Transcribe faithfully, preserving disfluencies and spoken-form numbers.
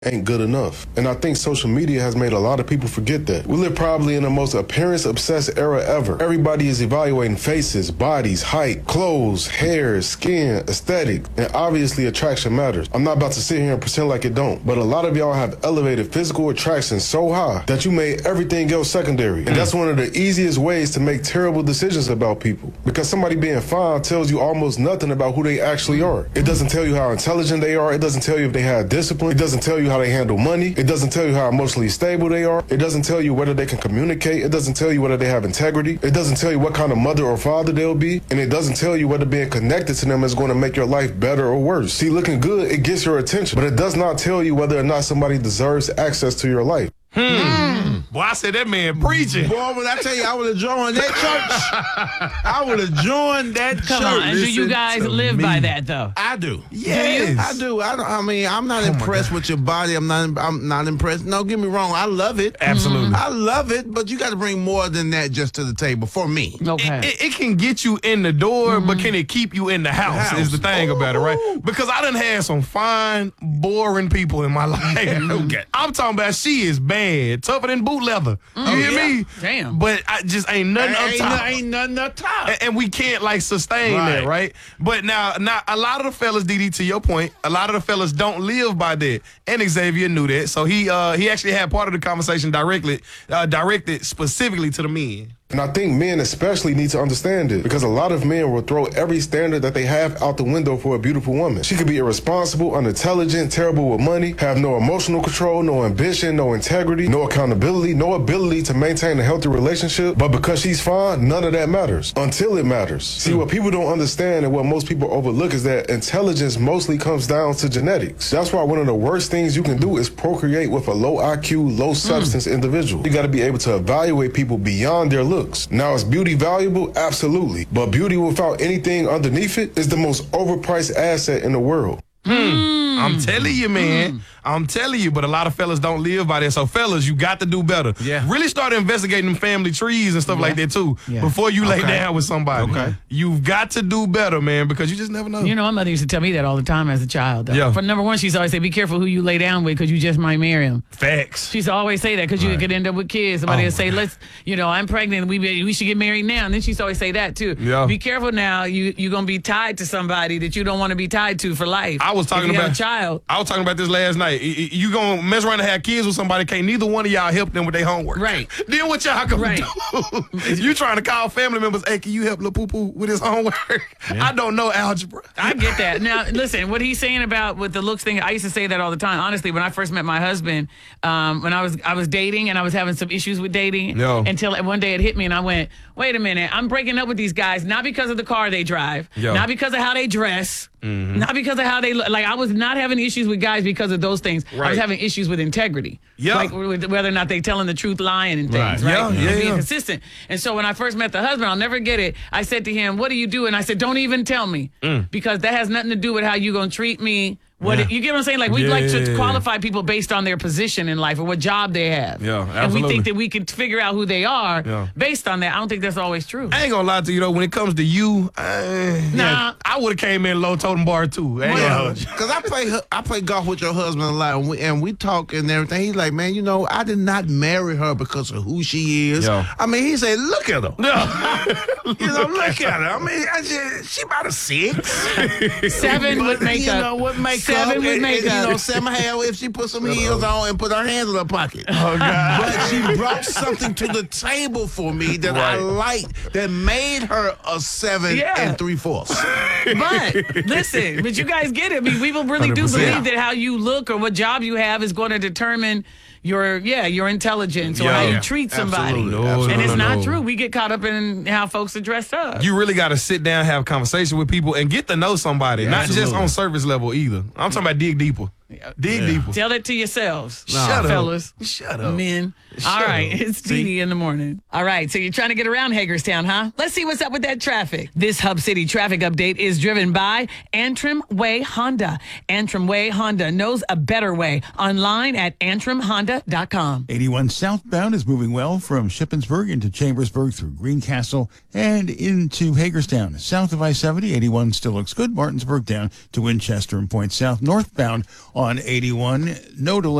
ain't good enough. And I think social media has made a lot of people forget that. We live probably in the most appearance-obsessed era ever. Everybody is evaluating faces, bodies, height, clothes, hair, skin, aesthetic, and obviously attraction matters. I'm not about to sit here and pretend like it don't, but a lot of y'all have elevated physical attraction so high that you made everything else secondary. And that's one of the easiest ways to make terrible decisions about people. Because somebody being fine tells you almost nothing about who they actually are. It doesn't tell you how intelligent they are. It doesn't tell you if they have discipline. It doesn't tell you how they handle money. It doesn't tell you how emotionally stable they are. It doesn't tell you whether they can communicate. It doesn't tell you whether they have integrity. It doesn't tell you what kind of mother or father they'll be. And it doesn't tell you whether being connected to them is going to make your life better or worse. See, looking good, it gets your attention, but it does not tell you whether or not somebody deserves access to your life. Hmm. Boy, I said that man preaching. Boy, when I tell you I would have joined that church, I would have joined that Come church. on, and do you guys live me. by that though? I do. Yes. I do. I, don't, I mean, I'm not oh impressed with your body. I'm not. I'm not impressed. No, get me wrong. I love it. Absolutely. I love it, but you got to bring more than that just to the table for me. Okay. It, it, it can get you in the door, mm-hmm. but can it keep you in the house, the house. is the thing Ooh. about it, right? Because I done had some fine, boring people in my life. Okay. I'm talking about she is bad, tougher than boot leather. You Oh, hear yeah. me? Damn. But I just ain't nothing ain't, up top. Ain't nothing up top. And, and we can't like sustain Right. that, right? But now, now a lot of the fellas, D D, to your point, a lot of the fellas don't live by that. And Xavier knew that, so he uh, he actually had part of the conversation directly uh, directed specifically to the men. And I think men especially need to understand it, because a lot of men will throw every standard that they have out the window for a beautiful woman. She could be irresponsible, unintelligent, terrible with money, have no emotional control, no ambition, no integrity, no accountability, no ability to maintain a healthy relationship. But because she's fine, none of that matters until it matters. See, what people don't understand and what most people overlook is that intelligence mostly comes down to genetics. That's why one of the worst things you can do is procreate with a low I Q, low substance mm. individual. You got to be able to evaluate people beyond their looks. Now, is beauty valuable? Absolutely. But beauty without anything underneath it is the most overpriced asset in the world. Hmm. I'm telling you, man. Mm. I'm telling you, but a lot of fellas don't live by that. So, fellas, you got to do better. Yeah. Really start investigating them family trees and stuff yeah. like that, too, yeah. before you lay okay. down with somebody. Okay. You've got to do better, man, because you just never know. You know, my mother used to tell me that all the time as a child. Though. Yeah. For number one, she used to always say, be careful who you lay down with because you just might marry him. Facts. She used to always say that because right. you could end up with kids. Somebody oh, would say, let's, you know, I'm pregnant. We we should get married now. And then she used to always say that, too. Yeah. Be careful now. You, you're going to be tied to somebody that you don't want to be tied to for life. I was talking if you about have a child. I was talking about this last night. You going to mess around and have kids with somebody, can't neither one of y'all help them with their homework. Right. Then what y'all gonna right. do? You trying to call family members, hey, can you help Lil Poo Poo with his homework? Yeah. I don't know algebra. I get that. Now, listen, what he's saying about with the looks thing, I used to say that all the time. Honestly, when I first met my husband, um, when I was I was dating and I was having some issues with dating, no. until one day it hit me and I went, wait a minute, I'm breaking up with these guys, not because of the car they drive, Yo. not because of how they dress, mm-hmm. not because of how they look. Like, I was not having issues with guys because of those things. Right. I was having issues with integrity. Yeah. Like with whether or not they telling the truth, lying and things, right? right? Yeah, yeah, and being yeah. consistent. And so when I first met the husband, I'll never get it. I said to him, what do you do? And I said, don't even tell me. Mm. Because that has nothing to do with how you're going to treat me. What yeah. it, you get what I'm saying? Like, we yeah, like to yeah, yeah. qualify people based on their position in life or what job they have. Yeah, absolutely. And we think that we can figure out who they are yeah. based on that. I don't think that's always true. I ain't gonna lie to you, though. When it comes to you, uh, nah. yeah, I would have came in low totem bar, too. Because I play I play golf with your husband a lot, and we, and we talk and everything. He's like, man, you know, I did not marry her because of who she is. Yo. I mean, he said, look at her. No. You know, look at her. I mean, I just, she about a six. Seven with makeup. You know, with makeup. Seven with and, makeup. And, you know, seven hell if she put some heels on and put her hands in her pocket. Oh, God. But she brought something to the table for me that right. I liked that made her a seven yeah. and three-fourths. But listen, but you guys get it. I mean, people really do one hundred percent. believe that how you look or what job you have is going to determine your yeah your intelligence or Yeah. how you Yeah. treat somebody. Absolutely. No, Absolutely. And it's no, not no. true. We get caught up in how folks are dressed up. You really got to sit down, have a conversation with people, and get to know somebody. Yeah, not absolutely. just on surface level either. I'm talking about dig deeper. Dig Yeah. deeper. Tell that to yourselves. Shut up. fellas. Shut up. Men. All right, it's Dee Dee in the morning. All right, so you're trying to get around Hagerstown, huh? Let's see what's up with that traffic. This Hub City traffic update is driven by Antrim Way Honda. Antrim Way Honda knows a better way. Online at antrim honda dot com. eighty-one southbound is moving well from Shippensburg into Chambersburg through Greencastle and into Hagerstown. South of I seventy, eighty-one still looks good. Martinsburg down to Winchester and Point South. Northbound on eighty-one, no delay.